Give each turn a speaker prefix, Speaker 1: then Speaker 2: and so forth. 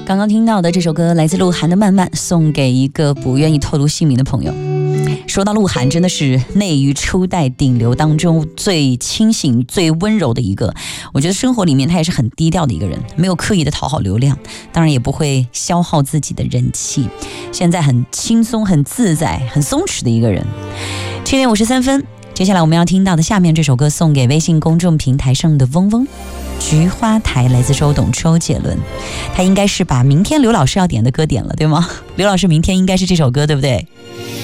Speaker 1: 刚刚听到的这首歌来自鹿晗的《慢慢》，送给一个不愿意透露姓名的朋友。说到鹿晗，真的是内娱初代顶流当中最清醒、最温柔的一个。我觉得生活里面他也是很低调的一个人，没有刻意的讨好流量，当然也不会消耗自己的人气。现在很轻松、很自在、很松弛的一个人。7点53分，接下来我们要听到的下面这首歌，送给微信公众平台上的嗡嗡。菊花台来自周董周杰伦，他应该是把明天刘老师要点的歌点了，对吗？刘老师明天应该是这首歌，对不对？